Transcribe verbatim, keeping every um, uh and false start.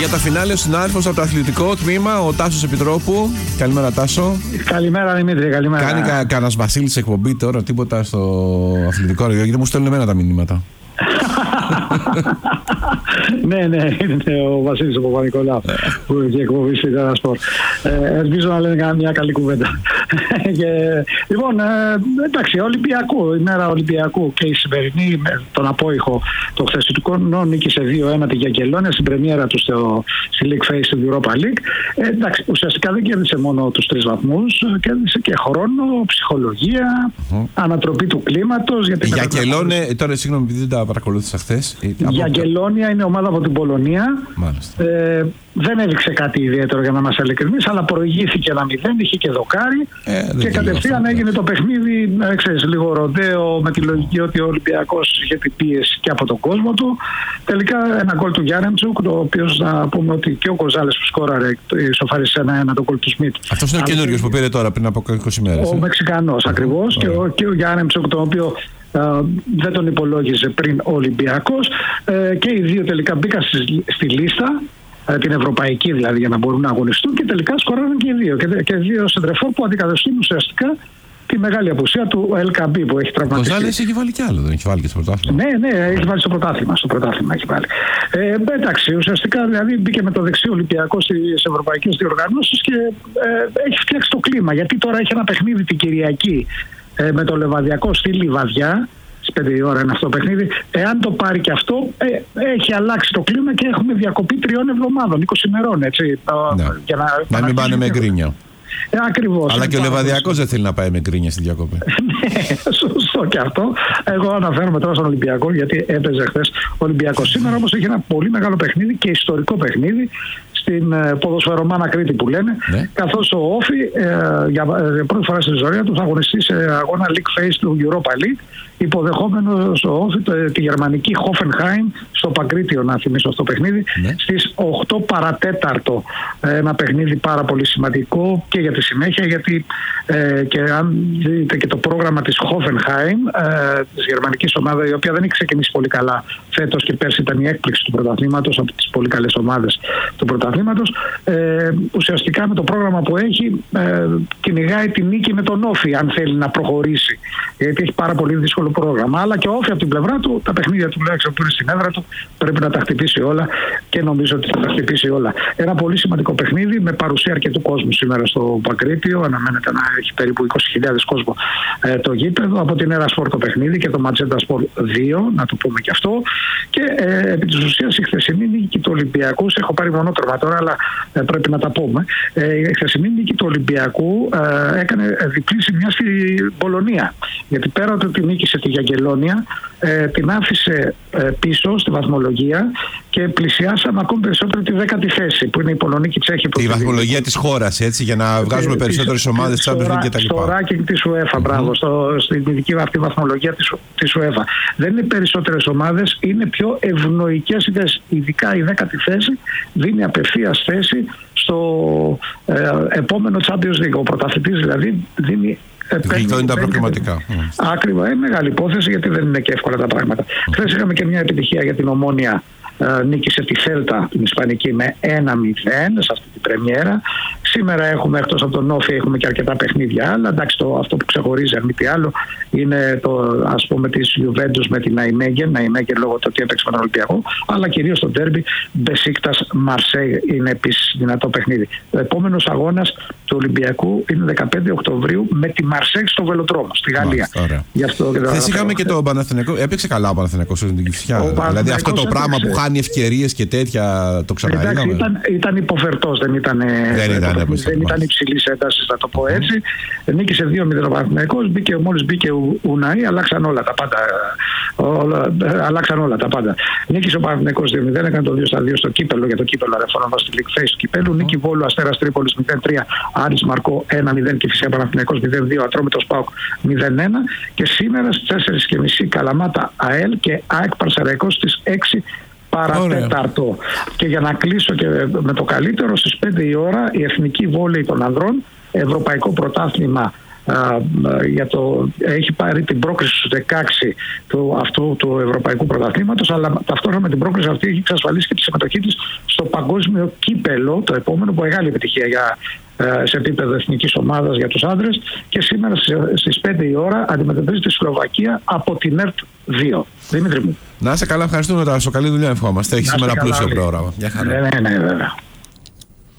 Για τα φινάλε, ο συνάδελφος από το αθλητικό τμήμα, ο Τάσος Επιτρόπου. Καλημέρα, Τάσο. Καλημέρα, Δημήτρη, καλημέρα. Κάνει κα, κανένας Βασίλης εκπομπή τώρα, τίποτα στο αθλητικό ρεγιό, γιατί μου στέλνουν εμένα τα μηνύματα. Ναι, ναι, είναι ο Βασίλης ο Παπα-Νικολάου που έχει εκπομπή στη Τέρα Σπορ. Ελπίζω να λένε μια καλή κουβέντα. Και, λοιπόν, ε, εντάξει, Ολυμπιακού, η μέρα Ολυμπιακού και η σημερινή, με τον απόϊχο το χθεσινικό νίκησε δύο ένα τη Γιαγκελόνια στην πρεμιέρα του στο, στη League Phase του Europa League. Ε, εντάξει, ουσιαστικά δεν κέρδισε μόνο τους τρεις βαθμούς, κέρδισε και χρόνο, ψυχολογία, mm. ανατροπή του κλίματος. Η Γιαγκελόνια, τώρα συγγνώμη επειδή δεν τα παρακολούθησα χθες. Η Γιαγκελόνια είναι ομάδα από την Πολωνία. Ε, δεν έδειξε κάτι ιδιαίτερο για να είμαστε ειλικρινείς, αλλά προηγήθηκε ένα μηδέν, είχε και δοκάρι ε, και κατευθείαν έγινε το παιχνίδι, ε, ξέρεις, λίγο ροντέο με τη λογική ότι ο Ολυμπιακός είχε την πίεση και από τον κόσμο του. Τελικά ένα γκολ του Γιάρεμτσουκ, το οποίο να πούμε ότι και ο Κοζάλες που σκόραρε ισοφάρισε ένα ένα το γκολ του Σμιτ. Αυτός είναι ο καινούριος που πήρε τώρα πριν από είκοσι μέρες. Ο Μεξικανός ακριβώς, και ο, και ο Γιάρεμτσουκ, τον οποίο Uh, δεν τον υπολόγιζε πριν ο Ολυμπιακός, uh, και οι δύο τελικά μπήκαν στη, στη λίστα, uh, την ευρωπαϊκή δηλαδή, για να μπορούν να αγωνιστούν, και τελικά σκοράραν και οι δύο. Και, και δύο σεντρεφόρ που αντικαταστούν ουσιαστικά τη μεγάλη απουσία του Ελ Καμπί που έχει τραυματιστεί. Ο Ζάλες έχει βάλει κι άλλο, δεν έχει βάλει και στο πρωτάθλημα. Ναι, ναι, έχει βάλει στο πρωτάθλημα. Στο πρωτάθλημα έχει βάλει. Ε, εντάξει, ουσιαστικά δηλαδή μπήκε με το δεξί Ολυμπιακό στις ευρωπαϊκές διοργανώσεις και ε, έχει φτιάξει το κλίμα. Γιατί τώρα έχει ένα παιχνίδι την Κυριακή ε, με το Λεβαδιακό στη Λιβαδιά. Στις πέντε η ώρα είναι αυτό το παιχνίδι. Εάν το πάρει και αυτό, ε, έχει αλλάξει το κλίμα και έχουμε διακοπή τριών εβδομάδων, είκοσι ημερών. Έτσι, ναι. Για να, να, να μην πάνε με γκρίνια. Ε, ακριβώς. Αλλά και ο Λεβαδιακός δεν θέλει να πάει με γκρίνια στη διακοπή. Ναι, σωστό και αυτό. Εγώ αναφέρομαι τώρα στον Ολυμπιακό, γιατί έπαιζε χθες ο Ολυμπιακός. Σήμερα όμως έχει ένα πολύ μεγάλο παιχνίδι και ιστορικό παιχνίδι στην ε, ποδοσφαιρομάνα Κρήτη που λένε, ναι. Καθώς ο Όφι ε, για, για πρώτη φορά στην ιστορία του θα αγωνιστεί σε αγώνα League Phase του Europa League, υποδεχόμενος ο Όφι τη γερμανική Hoffenheim στο Παγκρίτιο, να θυμίσω αυτό το παιχνίδι, ναι. Στις οκτώ παρατέταρτο. Ένα παιχνίδι πάρα πολύ σημαντικό και για τη συνέχεια, γιατί ε, και αν δείτε και το πρόγραμμα της Hoffenheim, ε, της γερμανικής ομάδας, η οποία δεν έχει ξεκινήσει πολύ καλά φέτος και πέρσι ήταν η έκπληξη του πρωταθλήματος, από τις πολύ καλές ομάδες του πρωταθλήματος, ε, ουσιαστικά με το πρόγραμμα που έχει ε, κυνηγάει τη νίκη με τον Όφι, αν θέλει να προχωρήσει, γιατί έχει πάρα πολύ δύσκολο πρόγραμμα. Αλλά και ο Όφι από την πλευρά του, τα παιχνίδια του τουλάχιστον που είναι στην έδρα του, πρέπει να τα χτυπήσει όλα και νομίζω ότι θα τα χτυπήσει όλα. Ένα πολύ σημαντικό παιχνίδι με παρουσία αρκετού κόσμου σήμερα στο Παγκρίτιο. Αναμένεται να έχει περίπου είκοσι χιλιάδες κόσμο ε, το γήπεδο. Από την Έρα Σπορ το παιχνίδι και το Ματζέντα Σπορ δύο, να το πούμε και αυτό. Και ε, επί της ουσίας η χθεσινή νίκη του Ολυμπιακού, έχω πάρει μονότρομα τώρα, αλλά ε, πρέπει να τα πούμε. Ε, η χθεσινή νίκη του Ολυμπιακού ε, έκανε διπλή ζημιά στην Πολωνία. Γιατί πέρα από ότι νίκησε τη Γιαγκελόνια, ε, την άφησε ε, πίσω στη βαθμολογία και πλησιάσαμε ακόμη περισσότερο τη δέκατη θέση, που είναι η Πολωνή και η Τσέχη. Τη βαθμολογία της χώρας, έτσι, για να βγάζουμε ε, περισσότερες ομάδες της Champions League κτλ. Στο ranking της UEFA, mm-hmm. μπράβο, στο, στην ειδική αυτή βαθμολογία της, της UEFA. Δεν είναι περισσότερες ομάδες, είναι πιο ευνοϊκές οι θέσεις. Ειδικά η δέκατη θέση δίνει απευθείας θέση στο ε, επόμενο Champions League. Ο πρωταθλητής δηλαδή δίνει. Γλιτώνει τα προκριματικά. Ακριβώς, είναι μεγάλη υπόθεση, γιατί δεν είναι και εύκολα τα πράγματα. Mm. Χθες είχαμε και μια επιτυχία για την Ομόνοια. Ε, νίκησε τη Θέλτα, την Ισπανική, με ένα μηδέν σε αυτή την πρεμιέρα. Σήμερα έχουμε, εκτός από τον Όφι, έχουμε και αρκετά παιχνίδια άλλα. Εντάξει, το, αυτό που ξεχωρίζει, αν μη τι άλλο, είναι το, ας πούμε, της Juventus με την Ναϊμέγερ. Ναϊμέγερ λόγω του ότι έπαιξε με τον Ολυμπιακό, αλλά κυρίως το ντέρμπι Μπεσίκτας Μαρσέιγ είναι επίσης δυνατό παιχνίδι. Ο επόμενος αγώνας του Ολυμπιακού είναι δεκαπέντε Οκτωβρίου με τη Μαρσέιγ στο Βελοτρόμο, στη Γαλλία. Χθες είχαμε και το Παναθηναϊκό. Έπαιξε καλά ο Παναθηναϊκός στην Κυφσιά. Δηλαδή αυτό το πράγμα που χάνει ευκαιρίες και τέτοια, το ξαναείδαμε. Ήταν, ήταν υποφερτός, δεν ήταν, δεν ήταν, δεν ήταν, ήταν υψηλής έντασης, να το πω έτσι. Mm. Νίκησε δύο μηδέν ο Παναθηναϊκός, μπήκε, μόλις μπήκε ο Ουναή, αλλάξαν όλα τα πάντα. Όλα, αλλάξαν όλα τα πάντα. Νίκησε ο Παναθηναϊκός δύο μηδέν, έκανε το δύο στα δύο στο κύπελο, για το κύπελο αρεφώνοντα στη League Phase του κυπέλου. Mm. Νίκη Βόλου Αστέρας Τρίπολης μηδέν τρία, Άρης Μαρκό ένα μηδέν και φυσικά Παναθηναϊκός μηδέν δύο, Ατρόμητος ΠΑΟΚ μηδέν ένα. Και σήμερα στις τέσσερις και μισή Καλαμάτα ΑΕΛ και ΑΕΚ Πανσεραϊκός στις έξι παρατέταρτο. Ωραία. Και για να κλείσω και με το καλύτερο, στις πέντε η ώρα η Εθνική Βόλεϊ των Ανδρών, Ευρωπαϊκό Πρωτάθλημα για το, έχει πάρει την πρόκριση στους δεκαέξι του, αυτού του Ευρωπαϊκού Πρωταθλήματος, αλλά ταυτόχρονα με την πρόκριση αυτή έχει εξασφαλίσει και τη συμμετοχή της στο παγκόσμιο κύπελο, το επόμενο, που μεγάλη επιτυχία για, σε επίπεδο εθνικής ομάδας για τους άντρες, και σήμερα στις πέντε η ώρα αντιμετωπίζει τη Σλοβακία από την ΕΡΤ δύο. Δημήτρη μου. Να είσαι καλά, ευχαριστούμε. Καλή δουλειά, ευχόμαστε. Έχει σήμερα πλούσιο πρόγραμμα. Ναι, ναι, ναι, βέβαια.